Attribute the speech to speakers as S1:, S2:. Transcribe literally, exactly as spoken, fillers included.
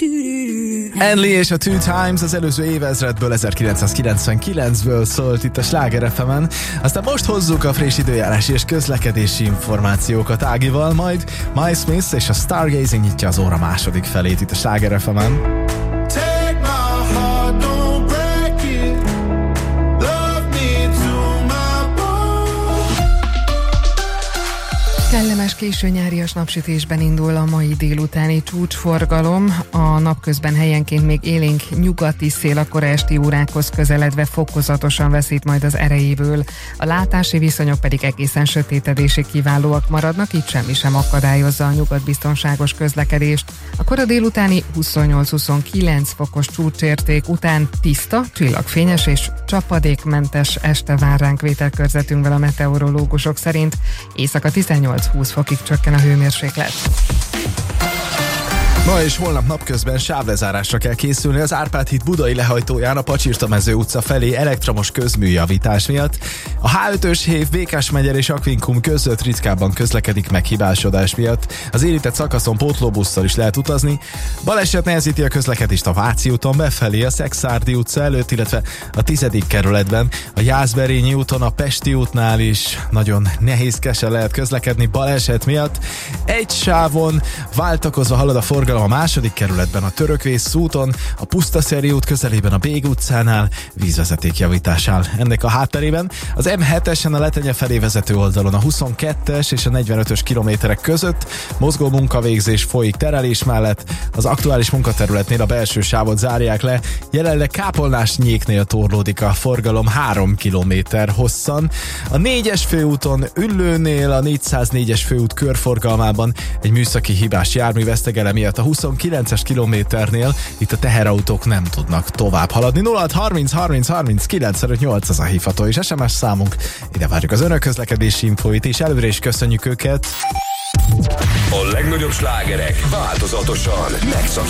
S1: Enli és a Two Times az előző évezredből, ezerkilencszázkilencvenkilencből szólt itt a Sláger ef emen. Aztán most hozzuk a friss időjárási és közlekedési információkat Ágival, majd Miles Smith és a Stargazing nyitja az óra második felét itt a Sláger ef emen.
S2: Kellemes későnyárias napsütésben indul a mai délutáni csúcsforgalom. A napközben helyenként még élénk nyugati szél a kora esti órákhoz közeledve fokozatosan veszít majd az erejéből. A látási viszonyok pedig egészen sötétedésig kiválóak maradnak, így semmi sem akadályozza a nyugatbiztonságos közlekedést. A kora délutáni huszonnyolc-huszonkilenc fokos csúcsérték után tiszta, csillagfényes és csapadékmentes este vár ránk vételkörzetünkben a meteorológusok szerint. Éjszaka tizennyolc-húsz fokig csökken a hőmérséklet.
S1: Ma és holnap napközben sávlezárásra kell készülni az Árpád híd budai lehajtóján a Pacsirtamező utca felé elektromos közműjavítás miatt. A há ötös hév Békásmegyer és Akvinkum között ritkábban közlekedik meg hibásodás miatt. Az érintett szakaszon pótlóbusszal is lehet utazni. Baleset nehezíti a közlekedést a Váci úton befelé, a Szekszárdi utca előtt, illetve a tizedik kerületben. A Jászberényi úton, a Pesti útnál is nagyon nehézkesen lehet közlekedni baleset miatt. Egy sávon váltakozva halad a forgalom a második kerületben, a Törökvész úton, a Pusztaszeri út közelében, a Bég utcánál vízvezetékjavítás áll. Ennek a hátterében az em hetesen a Letenye felé vezető oldalon a huszonkettes és a negyvenötös kilométerek között mozgó munkavégzés folyik terelés mellett. Az aktuális munkaterületnél a belső sávot zárják le, jelenleg Kápolnás-Nyéknél torlódik a forgalom három kilométer hosszan. A négyes főúton Üllőnél, a négyszáznégyes főút körforgalmában egy műszaki hibás jármű vesztegele miatt a huszonkilences kilométernél itt a teherautók nem tudnak tovább haladni. nulla hat harminc harminc harminc kilencvenöt nyolc az a hívható és es em es számunk. Ide várjuk az önök közlekedési infóit, és előre is köszönjük őket.
S3: A legnagyobb slágerek változatosan megszakítják